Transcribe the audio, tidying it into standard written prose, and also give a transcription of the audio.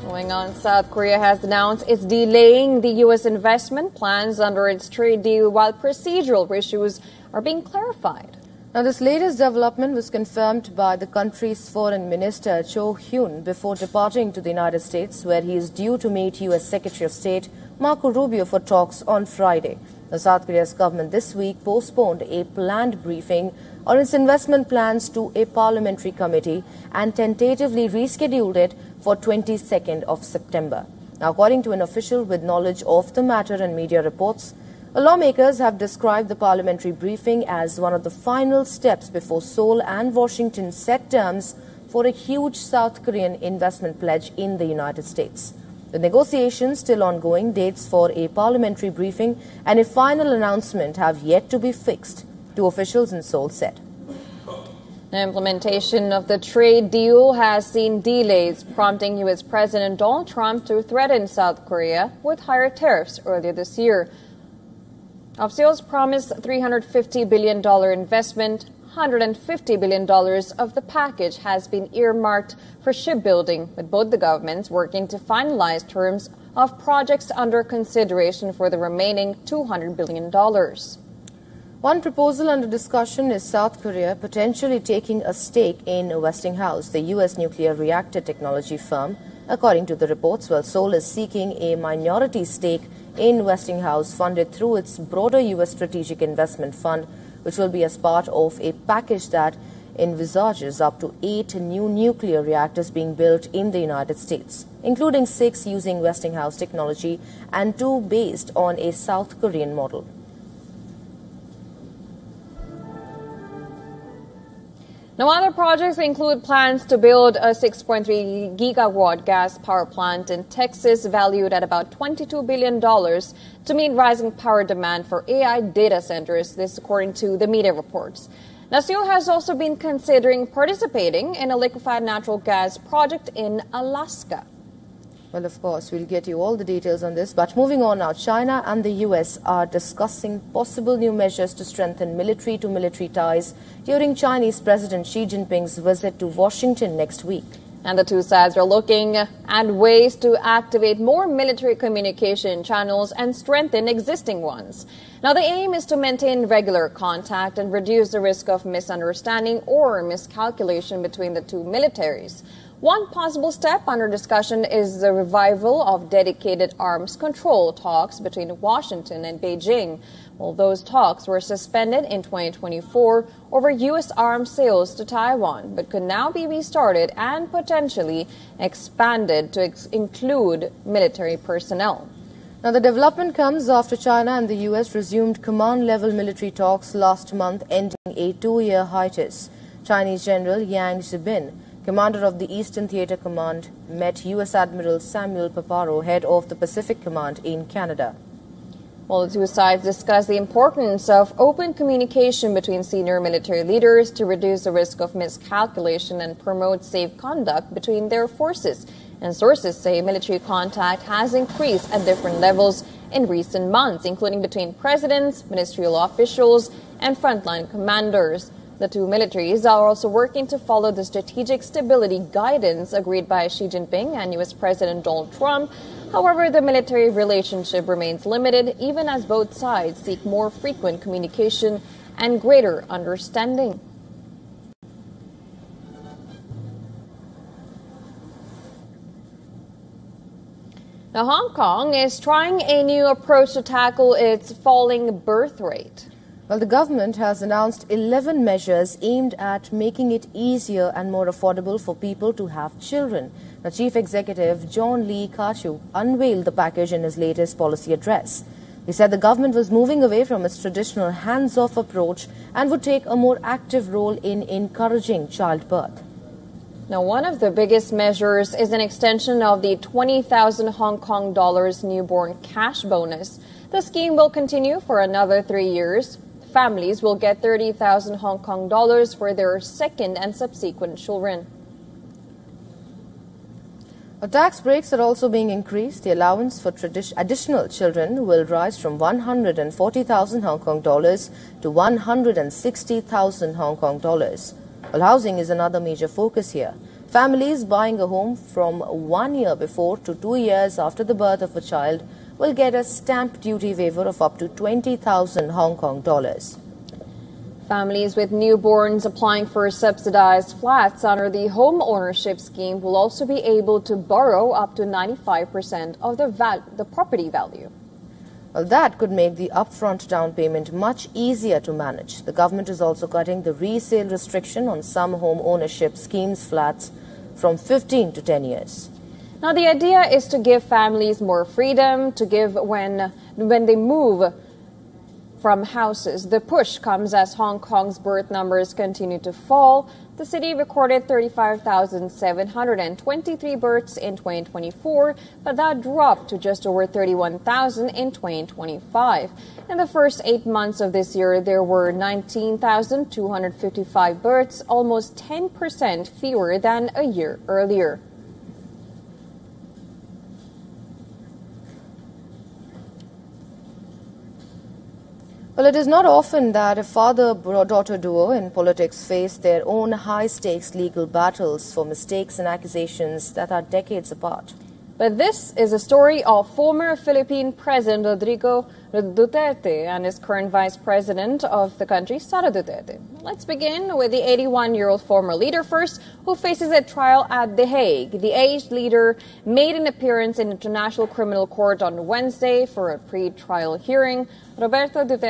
Going on, South Korea has announced it's delaying the U.S. investment plans under its trade deal while procedural issues are being clarified. Now, this latest development was confirmed by the country's foreign minister, Cho Hyun, before departing to the United States, where he is due to meet U.S. Secretary of State Marco Rubio for talks on Friday. The South Korea's government this week postponed a planned briefing on its investment plans to a parliamentary committee and tentatively rescheduled it for 22nd of September. Now, according to an official with knowledge of the matter and media reports, lawmakers have described the parliamentary briefing as one of the final steps before Seoul and Washington set terms for a huge South Korean investment pledge in the United States. The negotiations still ongoing, dates for a parliamentary briefing and a final announcement have yet to be fixed, two officials in Seoul said. The implementation of the trade deal has seen delays, prompting U.S. President Donald Trump to threaten South Korea with higher tariffs earlier this year. Of Seoul's promised $350 billion investment, $150 billion of the package has been earmarked for shipbuilding, with both the governments working to finalize terms of projects under consideration for the remaining $200 billion. One proposal under discussion is South Korea potentially taking a stake in Westinghouse, the U.S. nuclear reactor technology firm. According to the reports, while Seoul is seeking a minority stake in Westinghouse funded through its broader U.S. Strategic Investment Fund, which will be as part of a package that envisages up to 8 new nuclear reactors being built in the United States, including 6 using Westinghouse technology and 2 based on a South Korean model. Now, other projects include plans to build a 6.3 gigawatt gas power plant in Texas valued at about $22 billion to meet rising power demand for AI data centers, this according to the media reports. Now, Seoul has also been considering participating in a liquefied natural gas project in Alaska. Well, of course, we'll get you all the details on this. But moving on now, China and the U.S. are discussing possible new measures to strengthen military-to-military ties during Chinese President Xi Jinping's visit to Washington next week. And the two sides are looking at ways to activate more military communication channels and strengthen existing ones. Now, the aim is to maintain regular contact and reduce the risk of misunderstanding or miscalculation between the two militaries. One possible step under discussion is the revival of dedicated arms control talks between Washington and Beijing. Well, those talks were suspended in 2024 over U.S. arms sales to Taiwan, but could now be restarted and potentially expanded to include military personnel. Now, the development comes after China and the U.S. resumed command-level military talks last month, ending a 2-year hiatus. Chinese General Yang Zhibin, commander of the Eastern Theater Command, met U.S. Admiral Samuel Paparo, head of the Pacific Command in Canada. Well, the two sides discussed the importance of open communication between senior military leaders to reduce the risk of miscalculation and promote safe conduct between their forces. And sources say military contact has increased at different levels in recent months, including between presidents, ministerial officials, and frontline commanders. The two militaries are also working to follow the strategic stability guidance agreed by Xi Jinping and U.S. President Donald Trump. However, the military relationship remains limited, even as both sides seek more frequent communication and greater understanding. Now, Hong Kong is trying a new approach to tackle its falling birth rate. Well, the government has announced 11 measures aimed at making it easier and more affordable for people to have children. The Chief Executive, John Lee Ka-chiu, unveiled the package in his latest policy address. He said the government was moving away from its traditional hands-off approach and would take a more active role in encouraging childbirth. Now, one of the biggest measures is an extension of the 20,000 Hong Kong dollars newborn cash bonus. The scheme will continue for another 3 years. Families will get 30,000 Hong Kong dollars for their second and subsequent children. Tax breaks are also being increased. The allowance for additional children will rise from 140,000 Hong Kong dollars to 160,000 Hong Kong dollars. Well, housing is another major focus here. Families buying a home from 1 year before to 2 years after the birth of a child will get a stamp duty waiver of up to 20,000 Hong Kong dollars. Families with newborns applying for subsidized flats under the home ownership scheme will also be able to borrow up to 95% of the property value. Well, that could make the upfront down payment much easier to manage. The government is also cutting the resale restriction on some home ownership schemes flats from 15 to 10 years. Now, the idea is to give families more freedom to give when they move from houses. The push comes as Hong Kong's birth numbers continue to fall. The city recorded 35,723 births in 2024, but that dropped to just over 31,000 in 2025. In the first 8 months of this year, there were 19,255 births, almost 10% fewer than a year earlier. Well, it is not often that a father-daughter duo in politics face their own high-stakes legal battles for mistakes and accusations that are decades apart. But this is a story of former Philippine President Rodrigo Duterte and his current Vice President of the country, Sara Duterte. Let's begin with the 81-year-old former leader first, who faces a trial at The Hague. The aged leader made an appearance in International Criminal Court on Wednesday for a pre-trial hearing. Roberto Duterte